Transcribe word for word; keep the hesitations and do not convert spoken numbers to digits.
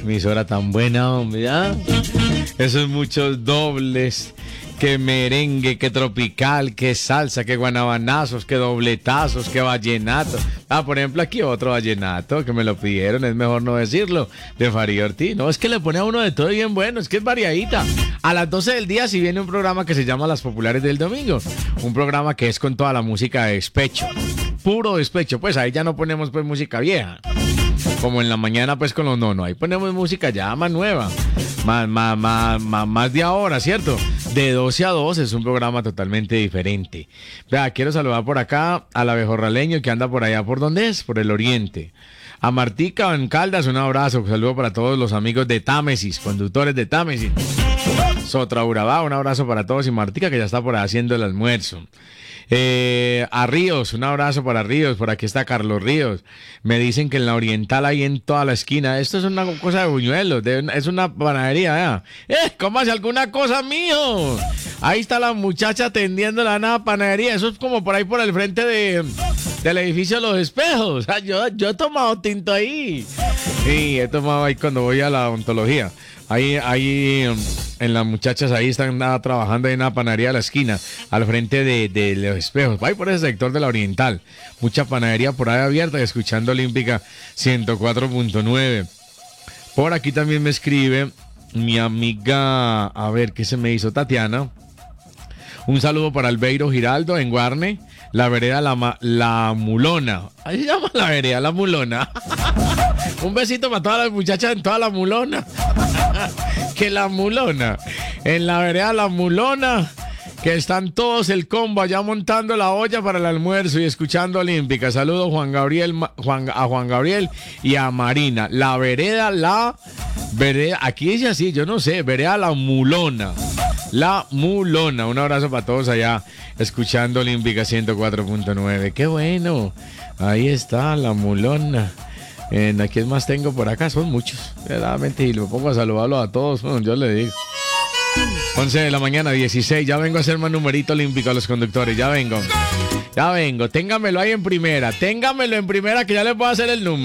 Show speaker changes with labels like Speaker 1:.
Speaker 1: emisora tan buena, hombre, ¿ya? Esos muchos dobles, que merengue, que tropical, que salsa, que guanabanazos, que dobletazos, que vallenato. Ah, por ejemplo, aquí otro vallenato que me lo pidieron, es mejor no decirlo, de Farid Ortiz. No, es que le pone a uno de todo bien bueno, es que es variadita. A las doce del día si viene un programa que se llama Las Populares del Domingo, un programa que es con toda la música de despecho, puro despecho, pues ahí ya no ponemos pues música vieja, como en la mañana pues con los nono, ahí ponemos música ya más nueva, más, más, más, más, más de ahora, ¿cierto? De doce a dos es un programa totalmente diferente. Vea, quiero saludar por acá a la Abejorraleño que anda por allá, ¿por dónde es? Por el oriente. A Martica en Caldas, un abrazo, un saludo para todos los amigos de Támesis, conductores de Támesis. Sotra Urabá, un abrazo para todos y Martica que ya está por ahí haciendo el almuerzo. Eh, a Ríos, un abrazo para Ríos, por aquí está Carlos Ríos. Me dicen que en la Oriental hay en toda la esquina. Esto es una cosa de buñuelos, de, es una panadería, ¿eh? ¡Eh! ¿Cómo alguna cosa, mijo? Ahí está la muchacha atendiendo la nada panadería. Eso es como por ahí por el frente de, del edificio Los Espejos. Yo, yo he tomado tinto ahí. Sí, he tomado ahí cuando voy a la odontología. Ahí, ahí, en las muchachas ahí están nada, trabajando en una panadería de la esquina, al frente de, de Los Espejos. Ahí por ese sector de la Oriental. Mucha panadería por ahí abierta y escuchando Olímpica ciento cuatro punto nueve. Por aquí también me escribe mi amiga, a ver, ¿qué se me hizo? Tatiana. Un saludo para Albeiro Giraldo en Guarne. La vereda La, la Mulona. Ahí se llama la vereda La Mulona. Un besito para todas las muchachas en toda La Mulona. Que La Mulona. En la vereda La Mulona. Que están todos el combo allá montando la olla para el almuerzo y escuchando Olímpica. Saludos Juan Gabriel, Juan, a Juan Gabriel y a Marina. La vereda La... Vereda, aquí dice así, yo no sé. Vereda La Mulona. La Mulona. Un abrazo para todos allá escuchando Olímpica ciento cuatro punto nueve. Qué bueno. Ahí está La Mulona. En, ¿a quién más tengo por acá? Son muchos. Verdaderamente, y me pongo a saludarlos a todos. Bueno, yo le digo. once de la mañana, dieciséis. Ya vengo a hacer más numerito olímpico a los conductores. Ya vengo. Ya vengo. Téngamelo ahí en primera. Téngamelo en primera que ya les voy a hacer el número.